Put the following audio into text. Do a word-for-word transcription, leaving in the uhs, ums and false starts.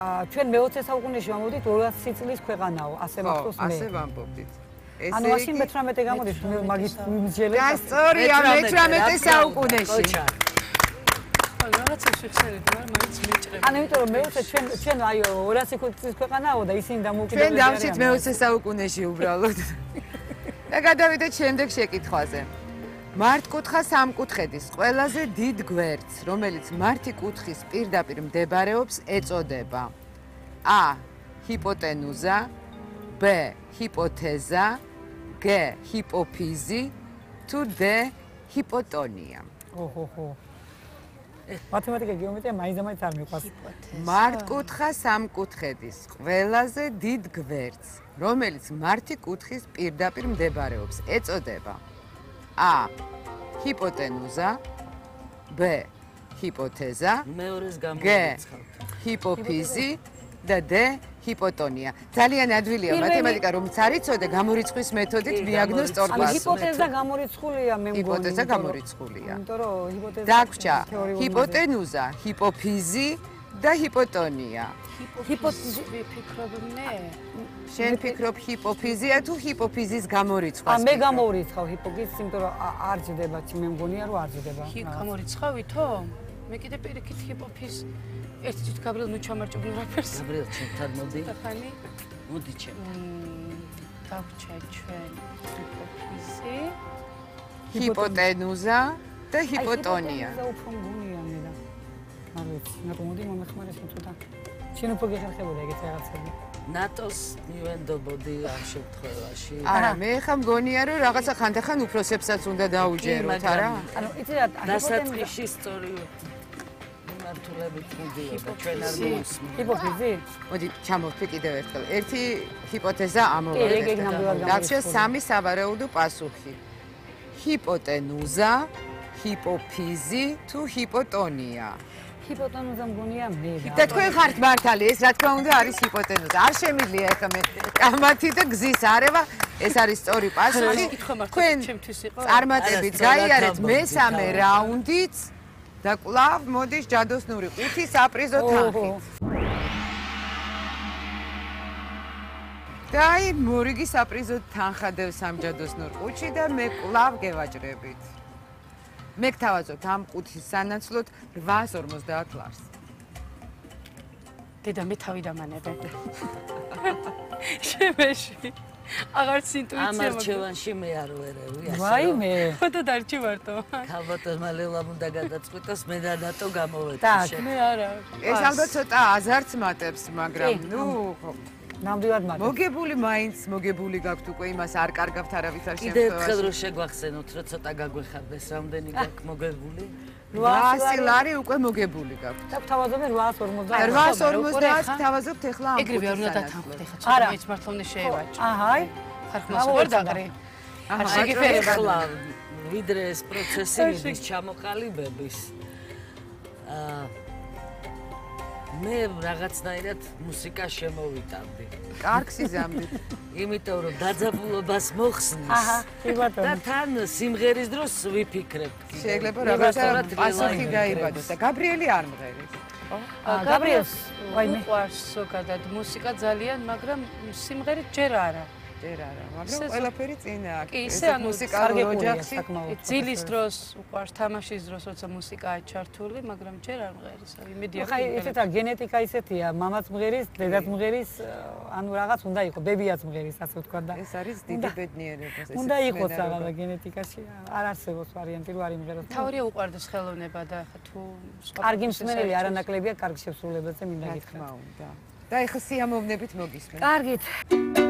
ჩვენ მეოცე საუკუნეში ვამბობდით ორასი წლის ქვეყანაო, ასე მახსოვს მე. ასე ვამბობდით. ანუ მაშინ მეთვრამეტე გამოდის მაგის მიმსჯელე. და სწორია მეთვრამეტე საუკუნეში. რაღაცა შეხედეთ, მაგრამ მეჭრება. ანუ იმიტომ რომ მეოცე ჩვენ ჩვენ აი ორასი წლის ქვეყანაო და ისინი დამოუკიდებლები ჩვენ დავშით მეოცე საუკუნეში უბრალოდ. და გადავიდეთ შემდეგ შეკითხვაზე. მართკუთხა სამკუთხედის ყველაზე დიდ გვერდს, რომელიც მართი კუთხის პირდაპირ მდებარეობს, ეწოდება A. ჰიპოტენუზა, B. ჰიპოთეზა, G. ჰიპოფიზი, თუ D. ჰიპოტონია. ოჰოჰო. მათემატიკა გეომეტრია მაინც და მაინც არ მიყვარს. მართკუთხა სამკუთხედის ყველაზე დიდ გვერდს, რომელიც მართი კუთხის პირდაპირ მდებარეობს, ეწოდება A. ჰიპოტენუზა, B. ჰიპოთეზა, G. ჰიპოფიზი და D. ჰიპოტონია. ძალიან ადვილია მათემატიკა, რომც არ იცოდე, გამორიცხვის მეთოდით მიაგნო სწორ პასუხს. ჰიპოთეზა გამორიცხულია მე მგონი. ჰიპოთეზა გამორიცხულია. იმიტომ რომ ჰიპოთეზა დაგვრჩა ჰიპოტენუზა, ჰიპოფიზი და ჰიპოტონია. ჰიპოფიზი ვიფიქრობ მე. შენ ფიქრობ ჰიპოფიზია თუ ჰიპოფიზის გამორიცხვას? ა მე გამორიცხავ ჰიპოფიზს, იმიტომ რომ არ ჯდება, მე მგონია რომ არ ჯდება. გამორიცხავითო? მე კიდე პირიქით ჰიპოფიზ ერთი თვით გაბრიელ ნუ ჩამარჭობნი რაფერს. გაბრიელ ჩემთან მოდი. ხანი? მოდი ჩემთან. დაგვრჩა ჩვენ ჰიპოფიზი, ჰიპოტენუზა და ჰიპოტონია. ჰიპოტეზა უფრო მგონია მე და. არ ვიცი, ნატო მოდი მომეხმარეს თუთა. შენ უფრო გეხერხებოდა ეგეთ რაღაცები. ნატოს მივენდობოდი ამ შემთხვევაში. არა, მე ხა მგონია რომ რაღაცა ხანდახან უფროსებსაც უნდა დაუჯეროთ, არა? ანუ იცი რა, დასაწყისში სწორი მიმართულებით მიდიოდა ჩვენ არ მოусმინე. ჰიპოფიზი? მოდი ჩამოვთვი კიდევ ერთხელ. ერთი ჰიპოთეზა კი, ეგ ამოვაკეთეთ. ნამდვილად დაგვრჩა სამი სავარაუდო პასუხი. ჰიპოტენუზა, ჰიპოფიზი თუ ჰიპოტონია. ჰიპოტენუზა მგონია მე და. და თქვენ ხართ მართალი, ეს რა თქმა უნდა არის ჰიპოტენუზა. არ შემიძლია ახლა მე კამათი და გზის არევა, ეს არის სწორი პასუხი. თქვენ წარმატებით გაიარეთ მესამე რაუნდიც და კვლავ მოდის ჯადოსნური ხუთი საპრიზო თანხით. და აი მორიგი საპრიზო თანხა დევს ამ ჯადოსნურ ყუთში და მე კვლავ გევაჭრებით. მე გთავაზობთ ამ ყუთის სანაცვლოდ რვაას ორმოცდაათ ლარს. დედა მე თავი დამანებე. შემეში. აღარც ინტუიცია ამ არჩევანში მე არ ვერევი ასე. ვაიმე. ხოდა დარჩევართო. ქალბატონ მალევლამ უნდა გადაწყვიტოს მე და ნატო გამოვედი. так, მე არა. ეს ალბათ ცოტა აზარც მატებს, მაგრამ ნუ ნამდვილად მარტო. მოგებული მაინც მოგებული გაქვთ უკვე იმას არ კარგავთ არავის არ კიდე ერთხელ შემთხვევაში. რო შეგვახსენოთ, რომ ცოტა გაგვეხარდეს რამდენი გაქვს მოგებული. რვაასი ლარი უკვე მოგებული გაქვთ. და გთავაზობენ რვაას ორმოცდაათ. რვაას ორმოცდაათ გთავაზობთ ახლა ამ ეგრევე არ უნდა დათანხმდე ხა ცოტა მეც მართლა უნდა შეევაჭრო. აჰაი. ხარხმას ვერ დაგრე. აჰა, შეგიფერება. ახლა ვიდრე ეს პროცესი მიდის ჩამოყალიბების. აა მე რაღაცნაირად მუსიკა შემოვიტანდი. კარგს იზამბით. იმიტომ რომ დაძაბულობას მოხსნის. აჰა, კი ბატონო. და თან სიმღერის დროს ვიფიქრებ. შეიძლება რაღაცა პასუხი გაიბადოს და გაბრიელი არ მღერის. გაბრიელს ვაიმე. უყვარს ზოგადად მუსიკა ძალიან, მაგრამ სიმღერით ჯერ არა. ჯერ არა, მაგრამ ყველაფერი წინა აქვს. კი, ისე ანუ მუსიკალურ ოჯახში. ძილის დროს უყვარს, თამაშის დროს, როცა მუსიკაა ჩართული, მაგრამ ჯერ არ მღერის. იმედი აქვს. ხაი, ესეთა გენეტიკა ისეთია, მამაც მღერის, დედაც მღერის, ანუ რაღაც უნდა იყოს, ბებიაც მღერის, ასე ვთქვა და. ეს არის დიდი ბედნიერება, ეს. უნდა იყოს რაღაც გენეტიკაში, არ არსებობს ვარიანტი, რომ არ იმღეროს. თავია უყვარდეს ხელოვნება და ხა თუ სხვა კარგი მსმენელი არანაკლებია კარგ შესრულებაზე მინდა რა გითხრათ. თქმა უნდა. და ეხლა სიამოვნებით მოგისმენთ. კარგით.